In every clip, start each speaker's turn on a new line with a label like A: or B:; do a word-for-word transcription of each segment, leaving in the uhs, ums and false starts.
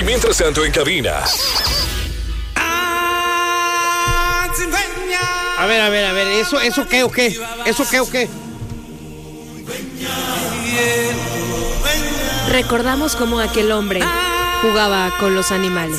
A: Y mientras tanto en cabina.
B: A ver, a ver, a ver, ¿eso, eso qué o qué? ¿Eso qué o qué?
C: Recordamos cómo aquel hombre jugaba con los animales.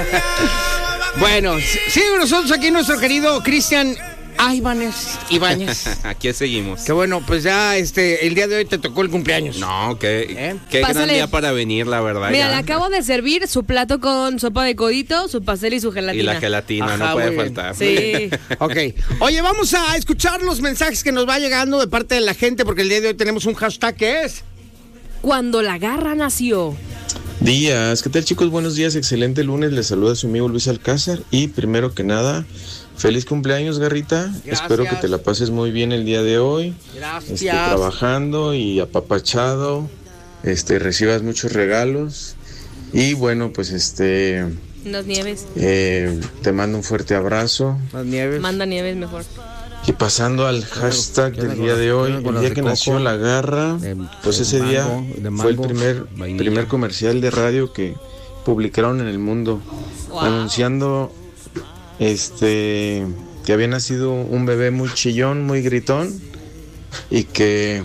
B: Bueno, sigue con nosotros aquí nuestro querido Cristian Ibáñez. Ibáñez.
D: Aquí seguimos.
B: Que bueno, pues ya este el día de hoy te tocó el cumpleaños.
D: No, qué,
C: ¿Eh?
D: qué gran
C: Pásale.
D: día para venir, la verdad.
C: Mira,
D: ya.
C: le acabo de servir su plato con sopa de codito, su pastel y su gelatina.
D: Y la gelatina,
B: Ajá,
D: no puede
B: muy bien.
D: faltar.
C: Sí.
B: Ok. Oye, vamos a escuchar los mensajes que nos va llegando de parte de la gente, porque el día de hoy tenemos un hashtag que es...
C: Cuando la garra nació.
E: Días, ¿qué tal chicos? Buenos días, excelente lunes, les saluda su amigo Luis Alcázar y primero que nada, feliz cumpleaños Garrita,
B: Gracias.
E: espero que te la pases muy bien el día de hoy,
B: Gracias.
E: esté trabajando y apapachado, este, recibas muchos regalos y bueno, pues este,
C: Unas nieves.
E: eh, te mando un fuerte abrazo.
B: Las nieves.
C: Manda nieves mejor.
E: Y pasando al hashtag
B: Yo
E: del
B: me
E: día de hoy,
B: acuerdo con
E: el
B: las
E: día
B: de
E: que
B: coco,
E: nació la garra,
B: de-
E: pues
B: de
E: ese
B: mango,
E: día
B: de
E: fue el
B: mango,
E: primer,
D: vainilla.
E: primer comercial de radio que publicaron en el mundo,
C: Wow.
E: anunciando este que había nacido un bebé muy chillón, muy gritón, y que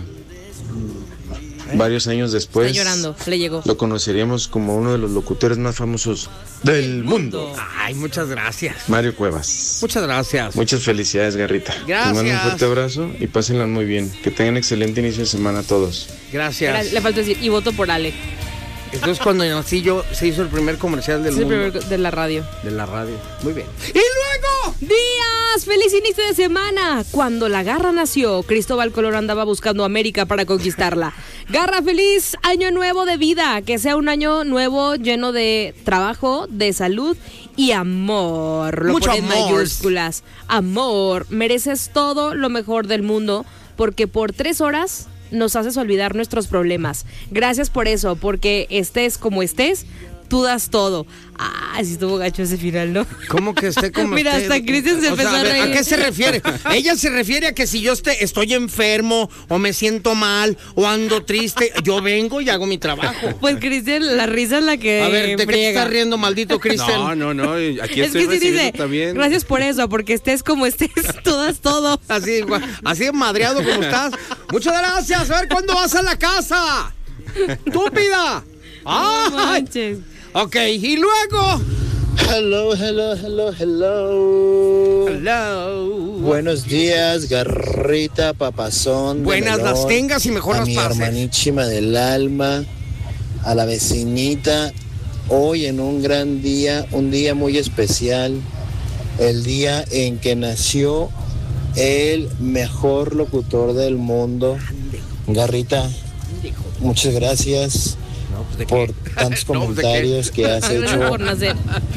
E: varios años después
C: Está llorando, le llegó.
E: lo conoceríamos como uno de los locutores más famosos del mundo,
B: Ay, muchas gracias.
E: Mario Cuevas.
B: Muchas gracias.
E: Muchas felicidades, Garrita.
B: Gracias.
E: Les mando un fuerte abrazo y pásenla muy bien. Que tengan excelente inicio de semana a todos.
B: Gracias.
C: Le falta decir, y voto por Ale.
B: Entonces cuando nací yo se hizo el primer comercial del
C: Es el
B: mundo.
C: primero de la radio.
B: De la radio. Muy bien. Y luego...
C: ¡Días! ¡Feliz inicio de semana! Cuando la garra nació, Cristóbal Colón andaba buscando América para conquistarla. Garra, feliz año nuevo de vida. Que sea un año nuevo lleno de trabajo, de salud y amor. Lo
B: Mucho
C: pone en
B: amor.
C: mayúsculas. Amor. Mereces todo lo mejor del mundo porque por tres horas nos haces olvidar nuestros problemas. Gracias por eso, porque estés como estés, tú das todo. Ah, sí estuvo gacho ese final, ¿no?
B: ¿Cómo que esté como
C: Mira,
B: esté?
C: hasta Cristian se
B: O
C: empezó
B: sea,
C: a
B: ver,
C: reír.
B: ¿a qué se refiere? Ella se refiere a que si yo este, estoy enfermo o me siento mal o ando triste, yo vengo y hago mi trabajo.
C: Pues Cristian, la risa es la que
B: A ver, ¿de qué te
C: friega.
B: estás riendo, maldito Cristian?
D: No, no, no, aquí
C: Es
D: estoy
C: que sí
D: recibiendo
C: dice,
D: también.
C: gracias por eso, porque estés como estés, tú das todo.
B: Así, gua- así de madreado como estás. Muchas gracias. A ver, ¿cuándo vas a la casa? ¡Estúpida!
C: No
B: ¡Ah!
C: manches.
B: Ok, y luego...
F: Hello, hello, hello, hello.
B: Hello.
F: Buenos días, Garrita, papazón. de
B: Buenas
F: melón,
B: las tengas y mejor
F: a
B: las
F: mi
B: pases.
F: hermanísima del alma, a la vecinita. Hoy en un gran día, un día muy especial, el día en que nació el mejor locutor del mundo. Garrita, muchas gracias por tantos
B: No, ¿de qué?
F: comentarios que has
C: Gracias
F: hecho.
C: por nacer.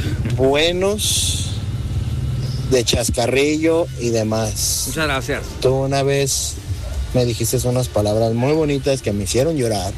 F: Buenos, de chascarrillo y demás.
B: Muchas gracias.
F: Tú una vez me dijiste unas palabras muy bonitas que me hicieron llorar.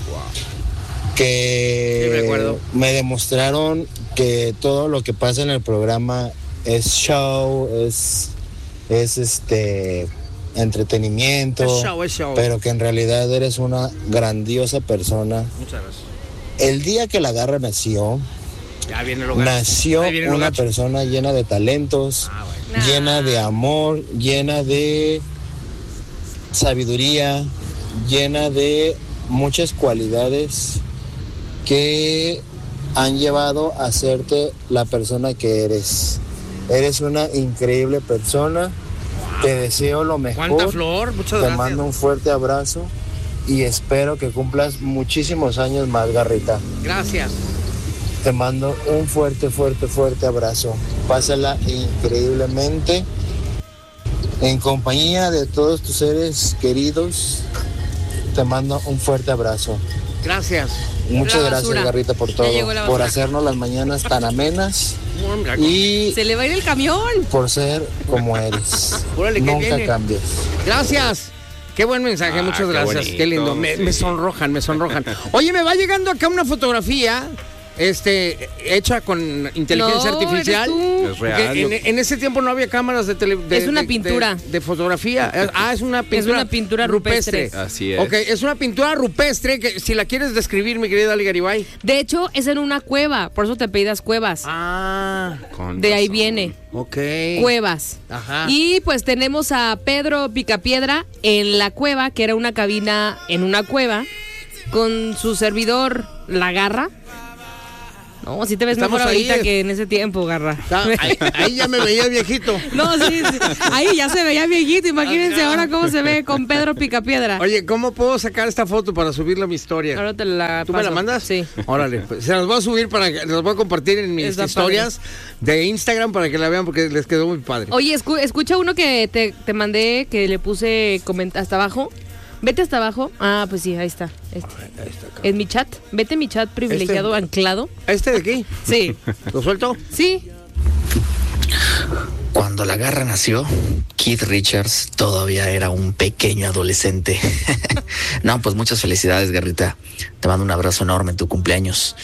F: Que
B: Sí, me acuerdo.
F: me demostraron que todo lo que pasa en el programa es show, es, es este entretenimiento,
B: Es show, es show.
F: pero que en realidad eres una grandiosa persona.
B: Muchas gracias.
F: El día que la garra nació,
B: Ya viene lo gacho.
F: nació
B: Ahí viene lo
F: una
B: gacho.
F: persona llena de talentos,
B: Ah, bueno.
F: llena de amor, llena de sabiduría, llena de muchas cualidades que han llevado a hacerte la persona que eres. Eres una increíble persona. Te deseo lo mejor.
B: ¿Cuánta flor? Muchas
F: Te
B: gracias.
F: mando un fuerte abrazo y espero que cumplas muchísimos años más, Garrita.
B: Gracias.
F: Te mando un fuerte, fuerte, fuerte abrazo. Pásala increíblemente en compañía de todos tus seres queridos. Te mando un fuerte abrazo.
B: Gracias.
F: Muchas
C: La
F: gracias,
C: basura.
F: Garrita, por
C: Ya
F: todo,
C: llegó la
F: por
C: basura.
F: hacernos las mañanas tan amenas
B: Mira,
F: y
C: Se le va a ir el camión.
F: por ser como eres.
B: Órale, ¿qué
F: Nunca
B: viene?
F: cambies.
B: Gracias. Qué buen mensaje,
D: Ah,
B: muchas
D: qué
B: gracias.
D: bonito,
B: Qué lindo. Me,
D: sí.
B: me sonrojan, me sonrojan. Oye, me va llegando acá una fotografía este, hecha con inteligencia
C: No,
B: artificial.
C: eres tú.
D: Es real.
B: Porque en, en ese tiempo no había cámaras de tele, de-
C: Es una
B: de-
C: pintura.
B: de, de fotografía. Ah, es una pintura.
C: Es una pintura rupestre.
D: Así es.
B: Ok, es una pintura rupestre que si la quieres describir, mi querida Ali Garibay.
C: De hecho, es en una cueva, por eso te apellidas Cuevas.
B: Ah,
D: Con
C: De ahí
D: razón.
C: viene.
B: ok.
C: Cuevas.
B: Ajá.
C: Y pues tenemos a Pedro Picapiedra en la cueva, que era una cabina en una cueva, con su servidor, la Garra. No, sí te ves
B: Estamos
C: mejor
B: ahí,
C: ahorita
B: eh.
C: que en ese tiempo, Garra.
B: Ah, ahí, ahí ya me veía viejito.
C: No, sí, sí. Ahí ya se veía viejito. Imagínense ahora cómo se ve con Pedro Picapiedra.
B: Oye, ¿cómo puedo sacar esta foto para subirla a mi historia?
C: Ahora te la
B: ¿Tú me la
C: paso.
B: mandas?
C: Sí.
B: Órale, pues, se las voy a subir para que las voy a compartir en mis
C: Está
B: historias de Instagram para que la vean porque les quedó muy padre.
C: Oye, escu- escucha uno que te, te mandé, que le puse comenta hasta abajo. Vete hasta abajo. Ah, pues sí, ahí está. Este.
B: Ahí está, acá.
C: En mi chat. Vete a mi chat privilegiado,
B: Este.
C: anclado.
B: ¿Este de aquí?
C: Sí.
B: ¿Lo suelto?
C: Sí.
A: Cuando la Garra nació, Keith Richards todavía era un pequeño adolescente. No, pues muchas felicidades, Garrita. Te mando un abrazo enorme en tu cumpleaños.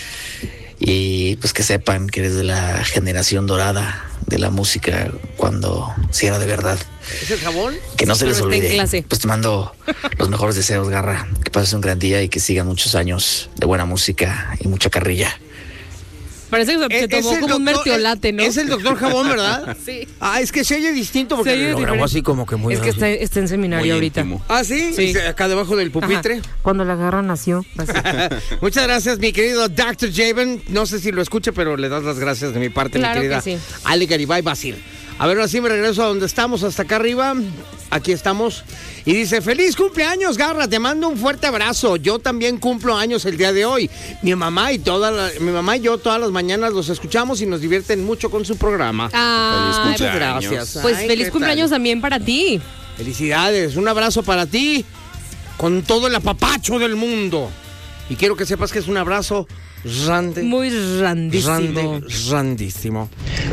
A: Y pues que sepan que eres de la generación dorada de la música cuando sí era de verdad.
B: ¿Es el jabón?
A: Que no se
C: Pero
A: les
C: está en
A: olvide.
C: clase.
A: Pues te mando los mejores deseos, Garra. Que pases un gran día y que sigan muchos años de buena música y mucha carrilla.
C: Parece que se, se
B: Eh,
C: tomó
B: es el
C: como un
B: doctor-
C: mertiolate, ¿no?
B: Es el doctor Jabón, ¿verdad?
C: Sí.
B: Ah, es que se oye distinto porque
C: Se oye
B: lo grabó
C: diferente.
B: así como que muy...
C: Es que está, está en seminario
D: Muy
C: ahorita.
D: íntimo.
B: Ah, ¿sí?
C: Sí.
B: Acá debajo del pupitre.
C: Ajá. Cuando la Garra nació. así.
B: Muchas gracias, mi querido doctor Javen. No sé si lo escucha, pero le das las gracias de mi parte,
C: Claro
B: mi querida
C: que sí.
B: Ale Garibay Basir. A ver, ahora sí me regreso a donde estamos, hasta acá arriba. Aquí estamos. Y dice, feliz cumpleaños, Garra, te mando un fuerte abrazo. Yo también cumplo años el día de hoy. Mi mamá y toda la- mi mamá y yo todas las mañanas los escuchamos y nos divierten mucho con su programa.
C: Ay,
D: Feliz
B: Muchas
D: cumpleaños.
B: gracias.
C: pues
B: Ay,
C: feliz
B: ¿qué
C: cumpleaños
B: tal?
C: también para ti.
B: Felicidades, un abrazo para ti con todo el apapacho del mundo. Y quiero que sepas que es un abrazo rande,
C: Muy randísimo.
B: rande, randísimo.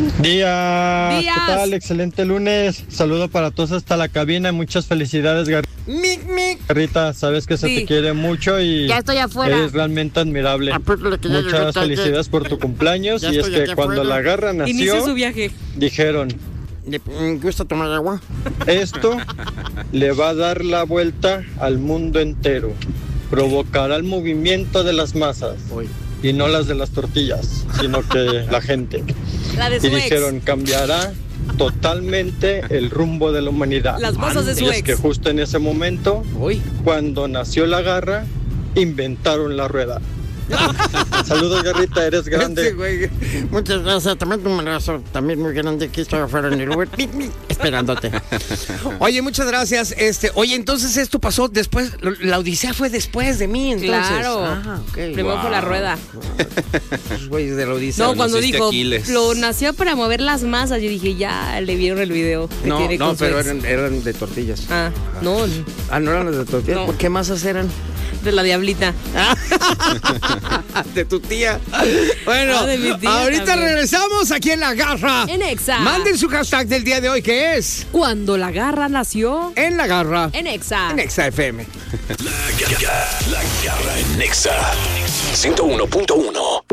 G: Día,
C: Días.
G: ¿qué tal? Excelente lunes. Saludo para todos hasta la cabina. Muchas felicidades, Gar-
B: Mic, mic.
G: Garrita. Sabes que se
C: Sí.
G: te quiere mucho y
C: Ya estoy afuera.
G: eres realmente admirable.
B: Apúntale que ya llegué
G: Muchas
B: tarde.
G: felicidades por tu cumpleaños.
B: Ya
G: Y es
B: estoy
G: que
B: aquí
G: cuando
B: afuera.
G: la Garra
C: Inicia su
G: nació,
C: viaje.
G: dijeron,
B: ¿Le mm, gusta tomar agua?
G: esto le va a dar la vuelta al mundo entero. Provocará el movimiento de las masas.
B: Hoy.
G: Y no las de las tortillas, sino que la gente.
C: La de
G: Y
C: su ex.
G: dijeron, cambiará totalmente el rumbo de la humanidad.
C: Las bolsas de su
G: Y es que
C: ex.
G: justo en ese momento,
B: Hoy.
G: cuando nació la Garra, inventaron la rueda. Saludos, Garrita, eres
B: Este
G: grande.
B: güey. Muchas gracias. También un abrazo también muy grande. Aquí estoy afuera en el Uber. Mic, mic, esperándote. Oye, muchas gracias. Este, oye, entonces esto pasó después. lo- La odisea fue después de mí, entonces.
C: Claro.
B: Ah, ok.
C: Primero fue la rueda.
B: Los güeyes de la odisea.
C: No, cuando
D: conociste
C: dijo,
D: a Aquiles.
C: lo nació para mover las masas, yo dije, ya le vieron el video. que
B: No,
C: tiene
B: no,
C: con su
B: pero
C: ex.
B: eran, eran de tortillas.
C: Ah, no,
B: Ah, no eran las de tortillas.
C: No.
B: ¿Por qué masas eran?
C: de la diablita.
B: De tu tía. Bueno,
C: Ah, de mi tía
B: ahorita
C: también.
B: regresamos aquí en La Garra.
C: En Exa.
B: Manden su hashtag del día de hoy, que es
C: Cuando la Garra nació
B: En La Garra.
C: en Exa.
B: En Exa F M.
H: La Garra en Nexa ciento uno punto uno.